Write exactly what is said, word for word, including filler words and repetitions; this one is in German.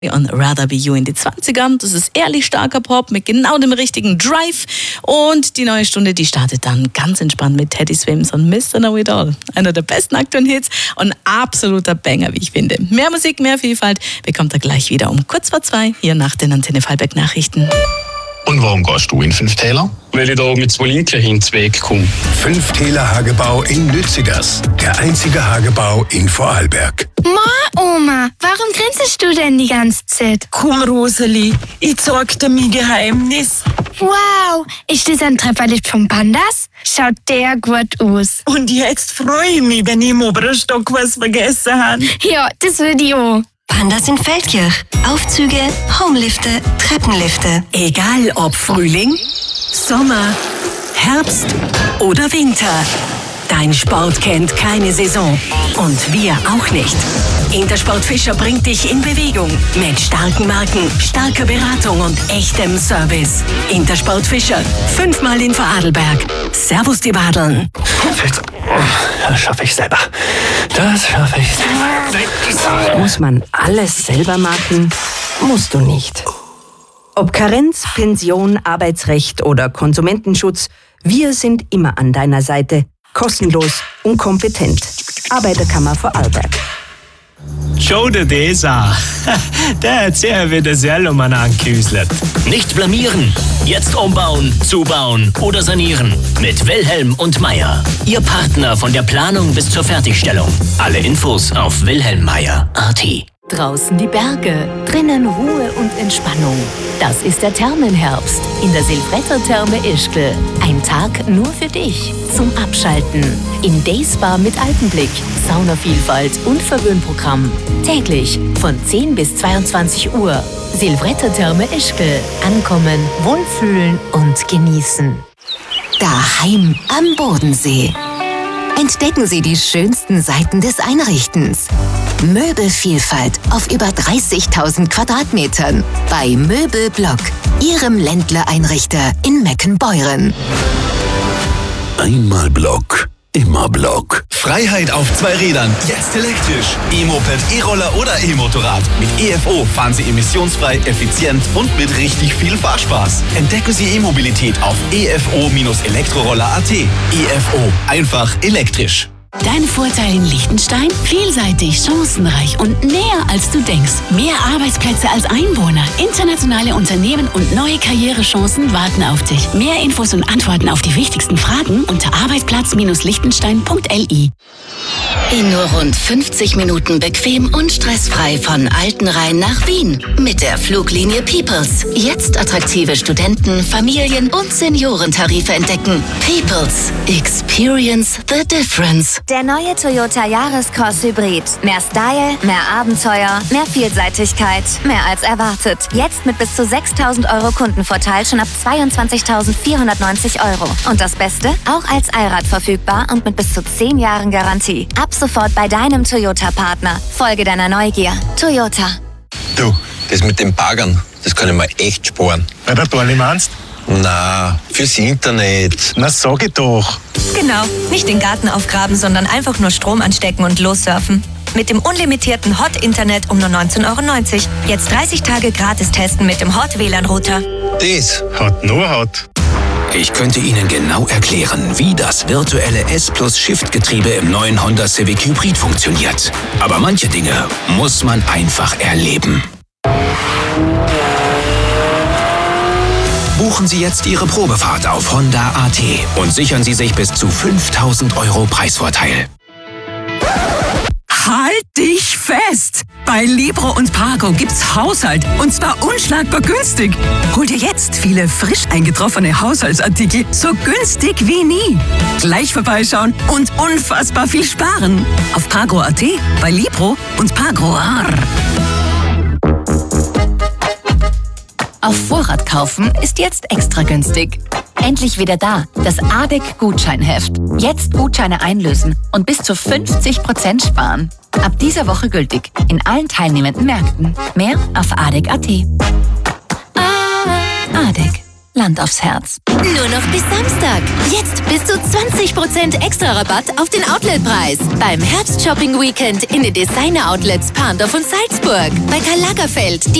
Und Rather Be You in die zwanzigern. Das ist ehrlich starker Pop mit genau dem richtigen Drive. Und die neue Stunde, die startet dann ganz entspannt mit Teddy Swims und Mister Know It All. Einer der besten aktuellen Hits und absoluter Banger, wie ich finde. Mehr Musik, mehr Vielfalt bekommt er gleich wieder um kurz vor zwei hier nach den Antenne Vorarlberg Nachrichten. Und warum gehst du in Fünftäler? Weil ich da mit zwei Linken hinzuweg komme. Fünftäler Hagebau in Lützigers. Der einzige Hagebau in Vorarlberg. Ma, Oma, warum grinst du denn die ganze Zeit? Komm, Roseli, ich zeig dir mein Geheimnis. Wow, ist das ein Trefferlicht vom Pandas? Schaut der gut aus. Und jetzt freue ich mich, wenn ich im oberen Stock was vergessen habe. Ja, das würde ich auch. Pandas in Feldkirch. Aufzüge, Homelifte, Treppenlifte. Egal ob Frühling, Sommer, Herbst oder Winter. Dein Sport kennt keine Saison. Und wir auch nicht. Intersport Fischer bringt dich in Bewegung. Mit starken Marken, starker Beratung und echtem Service. Intersport Fischer. Fünfmal in Vorarlberg. Servus die Wadeln. Das schaffe ich selber. Das schaffe ich selber. Muss man alles selber machen? Musst du nicht. Ob Karenz, Pension, Arbeitsrecht oder Konsumentenschutz, wir sind immer an deiner Seite. Kostenlos und kompetent. Arbeiterkammer Vorarlberg. Schau dir das an. Der Erzähler wird das selber mal angeküsselt. Nicht blamieren. Jetzt umbauen, zubauen oder sanieren. Mit Wilhelm und Meier. Ihr Partner von der Planung bis zur Fertigstellung. Alle Infos auf wilhelm meyer punkt a t. Draußen die Berge, drinnen Ruhe und Entspannung. Das ist der Thermenherbst in der Silvretter-Therme Ischgl. Ein Tag nur für dich zum Abschalten. Im Dayspa mit Alpenblick, Saunavielfalt und Verwöhnprogramm. Täglich von zehn bis zweiundzwanzig Uhr. Silvretter-Therme Ischgl. Ankommen, wohlfühlen und genießen. Daheim am Bodensee. Entdecken Sie die schönsten Seiten des Einrichtens. Möbelvielfalt auf über dreißigtausend Quadratmetern bei Möbelblock, Ihrem Ländler-Einrichter in Meckenbeuren. Einmal Block, immer Block. Freiheit auf zwei Rädern, jetzt elektrisch. E-Moped, E-Roller oder E-Motorrad. Mit E F O fahren Sie emissionsfrei, effizient und mit richtig viel Fahrspaß. Entdecken Sie E-Mobilität auf e f o Bindestrich elektroroller punkt a t. E F O, einfach elektrisch. Dein Vorteil in Liechtenstein? Vielseitig, chancenreich und näher als du denkst. Mehr Arbeitsplätze als Einwohner, internationale Unternehmen und neue Karrierechancen warten auf dich. Mehr Infos und Antworten auf die wichtigsten Fragen unter arbeitsplatz Bindestrich liechtenstein Punkt l i. In nur rund fünfzig Minuten bequem und stressfrei von Altenrhein nach Wien. Mit der Fluglinie Peoples. Jetzt attraktive Studenten, Familien und Seniorentarife entdecken. Peoples. Experience the difference. Der neue Toyota Yaris-Cross Hybrid. Mehr Style, mehr Abenteuer, mehr Vielseitigkeit, mehr als erwartet. Jetzt mit bis zu sechstausend Euro Kundenvorteil schon ab zweiundzwanzigtausendvierhundertneunzig Euro. Und das Beste? Auch als Allrad verfügbar und mit bis zu zehn Jahren Garantie. Ab sofort bei deinem Toyota-Partner. Folge deiner Neugier. Toyota. Du, das mit den Baggern, das kann ich mir echt sparen. Bei der Dorli meinst? Na, fürs Internet. Na, sag ich doch. Genau, nicht den Garten aufgraben, sondern einfach nur Strom anstecken und lossurfen. Mit dem unlimitierten Hot-Internet um nur neunzehn Euro neunzig. Jetzt dreißig Tage gratis testen mit dem Hot-W L A N-Router. Das hat nur Hot. Ich könnte Ihnen genau erklären, wie das virtuelle S-Plus-Shift-Getriebe im neuen Honda Civic Hybrid funktioniert. Aber manche Dinge muss man einfach erleben. Buchen Sie jetzt Ihre Probefahrt auf Honda punkt a t und sichern Sie sich bis zu fünftausend Euro Preisvorteil. Halt dich fest! Bei Libro und Pago gibt's Haushalt und zwar unschlagbar günstig. Hol dir jetzt viele frisch eingetroffene Haushaltsartikel so günstig wie nie. Gleich vorbeischauen und unfassbar viel sparen. Auf Pago punkt a t, bei Libro und Pago. Auf Vorrat kaufen ist jetzt extra günstig. Endlich wieder da, das A D E C-Gutscheinheft. Jetzt Gutscheine einlösen und bis zu fünfzig Prozent sparen. Ab dieser Woche gültig in allen teilnehmenden Märkten. Mehr auf A D E C punkt a t. A D E C. Land aufs Herz. Nur noch bis Samstag. Jetzt bis zu zwanzig Prozent extra Rabatt auf den Outletpreis. Beim Herbst-Shopping-Weekend in den Designer-Outlets Parndorf und Salzburg. Bei Karl Lagerfeld.